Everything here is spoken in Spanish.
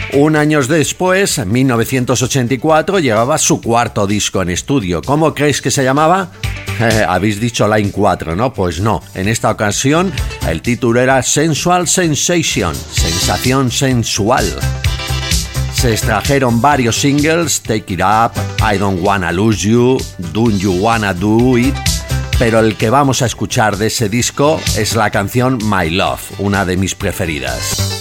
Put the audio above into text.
Un año después, en 1984, llegaba su cuarto disco en estudio. ¿Cómo creéis que se llamaba? Habéis dicho Line 4, ¿no? Pues no. En esta ocasión, el título era Sensual Sensation, sensación sensual. Se extrajeron varios singles, Take It Up, I Don't Wanna Lose You, Don't You Wanna Do It, pero el que vamos a escuchar de ese disco es la canción My Love, una de mis preferidas.